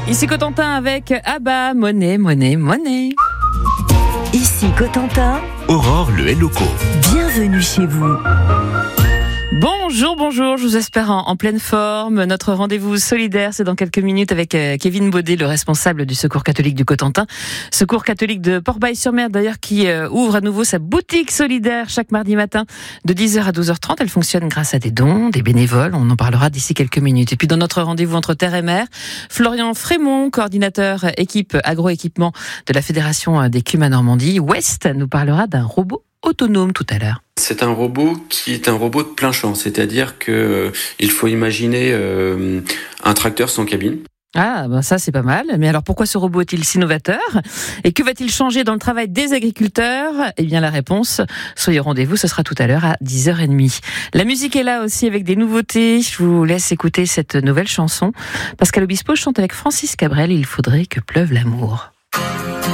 Ici Cotentin avec Abba, Monnaie. Ici Cotentin, Aurore le Helloco. Bienvenue chez vous. Bonjour, je vous espère en pleine forme. Notre rendez-vous solidaire, c'est dans quelques minutes avec Kevin Baudet, le responsable du Secours catholique du Cotentin. Secours catholique de Port-Bail-sur-Mer, d'ailleurs, qui ouvre à nouveau sa boutique solidaire chaque mardi matin de 10h à 12h30. Elle fonctionne grâce à des dons, des bénévoles. On en parlera d'ici quelques minutes. Et puis dans notre rendez-vous entre terre et mer, Florian Frémont, coordinateur équipe agroéquipement de la Fédération des Cumes à Normandie Ouest, nous parlera d'un robot autonome tout à l'heure. C'est un robot qui est un robot de plein champ, c'est-à-dire que il faut imaginer un tracteur sans cabine. Ah, ben ça c'est pas mal. Mais alors pourquoi ce robot est-il si novateur ? Et que va-t-il changer dans le travail des agriculteurs ? Eh bien la réponse, soyez au rendez-vous, ce sera tout à l'heure à 10h30. La musique est là aussi avec des nouveautés. Je vous laisse écouter cette nouvelle chanson. Pascal Obispo chante avec Francis Cabrel, Il faudrait que pleuve l'amour.